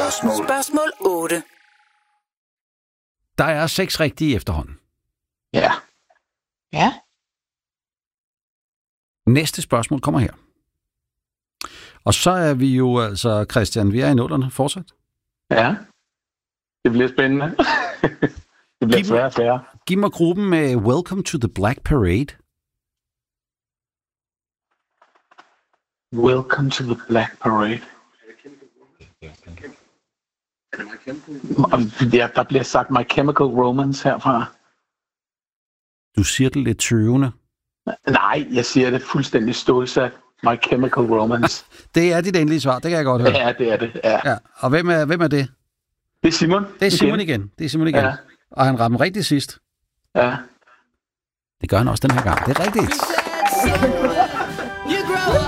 Spørgsmål 8. Der er 6 rigtige efterhånden. Ja. Ja. Næste spørgsmål kommer her. Og så er vi jo altså, Christian, vi er i nullerne fortsat. Ja. Det bliver spændende. Det bliver sværere og sværere. Giv mig gruppen med Welcome to the Black Parade. Welcome to the Black Parade. Der bliver sagt My Chemical Romance herfra. Du siger det lidt tøvende. Nej, jeg siger det fuldstændig stålsat. My Chemical Romance. Det er dit endelige svar, det kan jeg godt høre. Ja, det er det. Ja. Og hvem er det? Det er Simon. Det er Simon igen. Ja. Og han ramte rigtigt sidst. Ja. Det gør han også den her gang. Det er rigtigt.